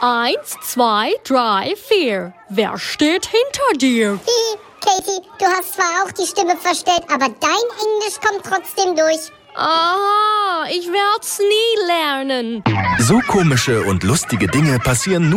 1, 2, 3, 4. Wer steht hinter dir? Katie, du hast zwar auch die Stimme verstellt, aber dein Englisch kommt trotzdem durch. Aha, ich werd's nie lernen. So komische und lustige Dinge passieren nur